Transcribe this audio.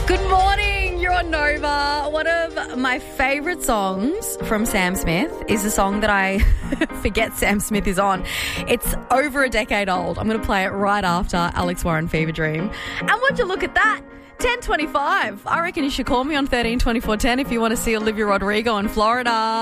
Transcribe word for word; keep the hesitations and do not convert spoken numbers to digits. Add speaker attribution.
Speaker 1: Good morning, you're on Nova. One of my favourite songs from Sam Smith is a song that I forget Sam Smith is on. It's over a decade old. I'm going to play it right after Alex Warren Fever Dream. And would you look at that? ten twenty-five. I reckon you should call me on thirteen twenty-four ten if you want to see Olivia Rodrigo in Florida.